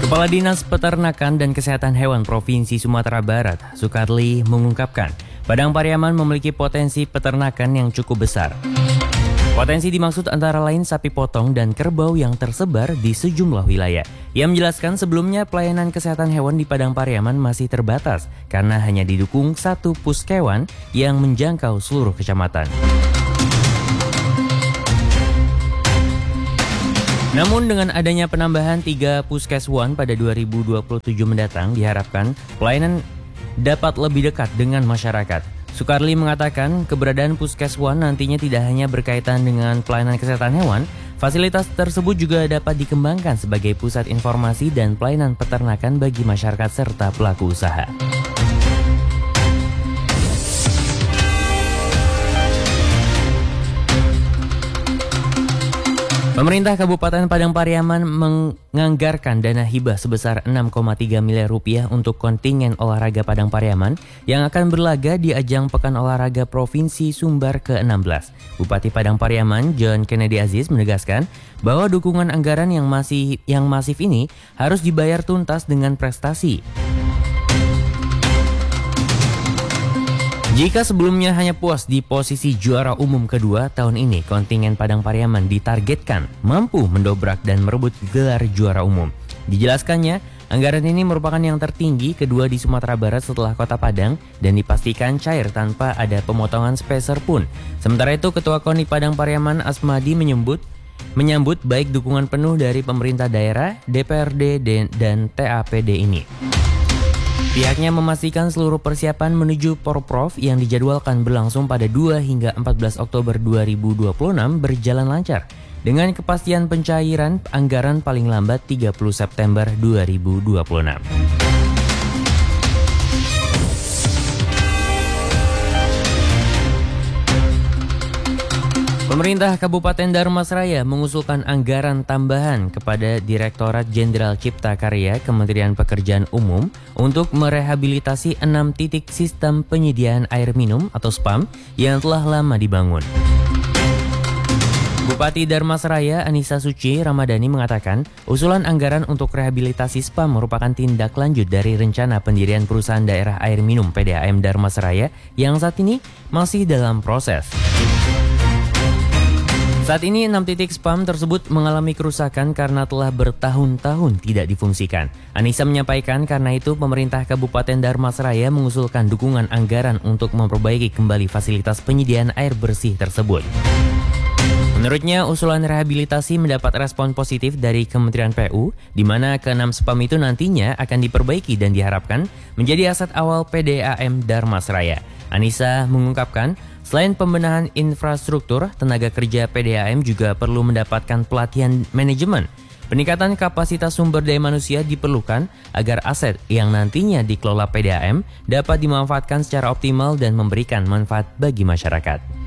Kepala Dinas Peternakan dan Kesehatan Hewan Provinsi Sumatera Barat, Sukarli, mengungkapkan Padang Pariaman memiliki potensi peternakan yang cukup besar. Potensi dimaksud antara lain sapi potong dan kerbau yang tersebar di sejumlah wilayah. Ia menjelaskan sebelumnya pelayanan kesehatan hewan di Padang Pariaman masih terbatas karena hanya didukung satu puskewan yang menjangkau seluruh kecamatan. Namun dengan adanya penambahan 3 puskeswan pada 2027 mendatang diharapkan pelayanan dapat lebih dekat dengan masyarakat. Sukarli mengatakan keberadaan puskeswan nantinya tidak hanya berkaitan dengan pelayanan kesehatan hewan, fasilitas tersebut juga dapat dikembangkan sebagai pusat informasi dan pelayanan peternakan bagi masyarakat serta pelaku usaha. Pemerintah Kabupaten Padang Pariaman menganggarkan dana hibah sebesar 6,3 miliar rupiah untuk kontingen olahraga Padang Pariaman yang akan berlaga di ajang Pekan Olahraga Provinsi Sumbar ke-16. Bupati Padang Pariaman, John Kennedy Aziz, menegaskan bahwa dukungan anggaran yang masif ini harus dibayar tuntas dengan prestasi. Jika sebelumnya hanya puas di posisi juara umum kedua, tahun ini kontingen Padang Pariaman ditargetkan mampu mendobrak dan merebut gelar juara umum. Dijelaskannya, anggaran ini merupakan yang tertinggi kedua di Sumatera Barat setelah Kota Padang dan dipastikan cair tanpa ada pemotongan speser pun. Sementara itu, Ketua KONI Padang Pariaman Asmadi menyambut baik dukungan penuh dari pemerintah daerah, DPRD, dan TAPD ini. Pihaknya memastikan seluruh persiapan menuju Porprov yang dijadwalkan berlangsung pada 2 hingga 14 Oktober 2026 berjalan lancar dengan kepastian pencairan anggaran paling lambat 30 September 2026. Pemerintah Kabupaten Dharmasraya mengusulkan anggaran tambahan kepada Direktorat Jenderal Cipta Karya Kementerian Pekerjaan Umum untuk merehabilitasi 6 titik sistem penyediaan air minum atau SPAM yang telah lama dibangun. Bupati Dharmasraya Anissa Suci Ramadhani mengatakan usulan anggaran untuk rehabilitasi SPAM merupakan tindak lanjut dari rencana pendirian perusahaan daerah air minum PDAM Dharmasraya yang saat ini masih dalam proses. Saat ini 6 titik SPAM tersebut mengalami kerusakan karena telah bertahun-tahun tidak difungsikan. Anissa menyampaikan karena itu pemerintah Kabupaten Dharmasraya mengusulkan dukungan anggaran untuk memperbaiki kembali fasilitas penyediaan air bersih tersebut. Menurutnya, usulan rehabilitasi mendapat respon positif dari Kementerian PU, di mana ke-6 SPAM itu nantinya akan diperbaiki dan diharapkan menjadi aset awal PDAM Dharmasraya. Anissa mengungkapkan, selain pembenahan infrastruktur, tenaga kerja PDAM juga perlu mendapatkan pelatihan manajemen. Peningkatan kapasitas sumber daya manusia diperlukan agar aset yang nantinya dikelola PDAM dapat dimanfaatkan secara optimal dan memberikan manfaat bagi masyarakat.